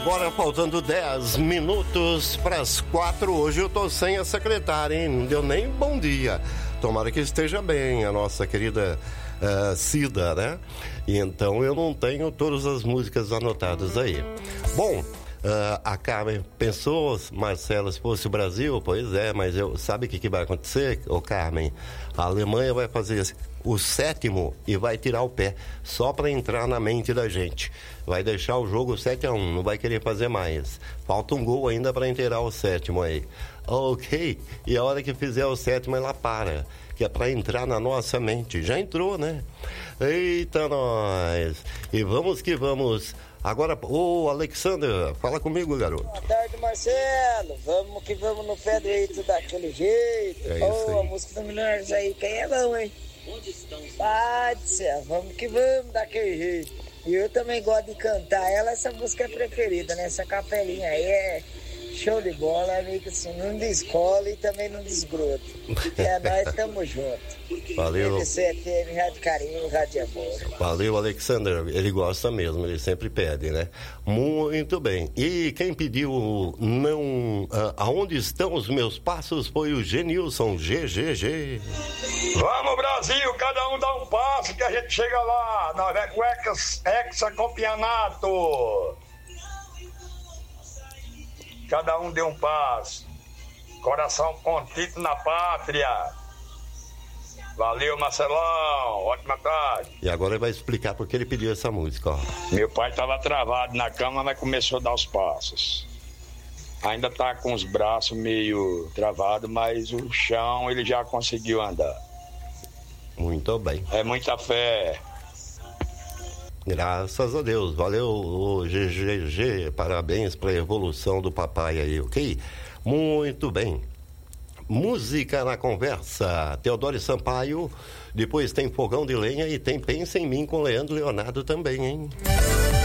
Agora faltando 10 minutos para as 4. Hoje eu tô sem a secretária, hein? Não deu nem bom dia. Tomara que esteja bem a nossa querida Cida, né? E então eu não tenho todas as músicas anotadas aí. Bom, a Carmen pensou, Marcela, se fosse o Brasil, pois é, mas sabe o que vai acontecer, ô Carmen? A Alemanha vai fazer o 7º e vai tirar o pé, só para entrar na mente da gente. Vai deixar o jogo 7-1, não vai querer fazer mais. Falta um gol ainda para inteirar o 7º aí. Ok, e a hora que fizer o 7º ela para, que é para entrar na nossa mente. Já entrou, né? Eita nós! E vamos que vamos. Agora, ô Alexander, fala comigo, garoto. Boa tarde, Marcelo. Vamos que vamos no pé direito daquele jeito. A música do Milionários aí, quem é bom, hein? Pode ser, vamos que vamos daquele jeito. E eu também gosto de cantar ela, essa música é preferida, né? Essa capelinha aí é show de bola, amigo, assim, não descola e também não desgrota. É, nós estamos juntos. Valeu. FM, Rádio Carinho, Rádio Amor. Valeu, Alexander. Ele gosta mesmo, ele sempre pede, né? Muito bem. E quem pediu aonde estão os meus passos foi o Genilson, GGG. Vamos, Brasil, cada um dá um passo que a gente chega lá. Nós é com hexacampeonato. Cada um deu um passo. Coração contrito na pátria. Valeu, Marcelão. Ótima tarde. E agora ele vai explicar por que ele pediu essa música, ó. Meu pai estava travado na cama, mas começou a dar os passos. Ainda tá com os braços meio travados, mas o chão ele já conseguiu andar. Muito bem. É muita fé. Graças a Deus. Valeu, o GGG. Parabéns para a evolução do papai aí, ok? Muito bem. Música na conversa. Teodoro Sampaio. Depois tem Fogão de Lenha e tem Pensa em Mim com Leandro Leonardo também, hein?